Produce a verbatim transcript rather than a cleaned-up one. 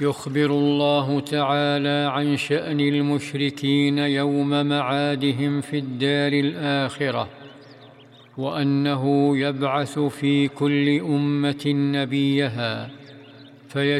يخبر الله تعالى عن شأن المشركين يوم معادهم في الدار الآخرة، وأنه يبعث في كل أمة نبيها، فيشهد